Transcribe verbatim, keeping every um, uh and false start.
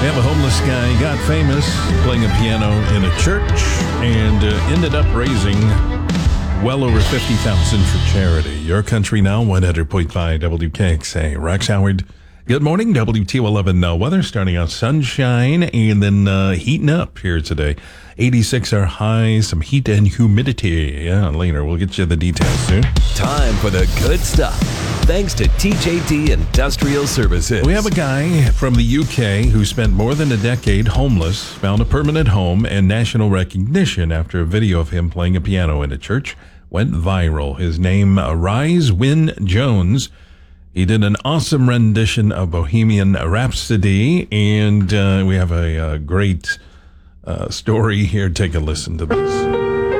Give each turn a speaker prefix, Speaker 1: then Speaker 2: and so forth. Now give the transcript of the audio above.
Speaker 1: We have a homeless guy, got famous playing a piano in a church and uh, ended up raising well over fifty thousand dollars for charity. Your Country Now, one hundred point five W K X A. Rex Howard, good morning. W T O eleven now weather starting out sunshine and then uh, heating up here today. eighty-six our high, some heat and humidity. Yeah, later. We'll get you the details soon.
Speaker 2: Time for the good stuff. Thanks to T J T Industrial Services.
Speaker 1: We have a guy from the U K who spent more than a decade homeless, found a permanent home and national recognition after a video of him playing a piano in a church went viral. His name, Rise Wynne Jones. He did an awesome rendition of Bohemian Rhapsody, and uh, we have a, a great uh, story here. Take a listen to this.